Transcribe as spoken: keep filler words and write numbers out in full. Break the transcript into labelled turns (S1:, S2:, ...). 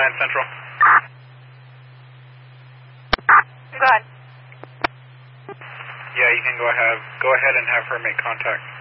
S1: nine Central.
S2: Go ahead.
S1: Yeah, you can go ahead, go ahead and have her make contact.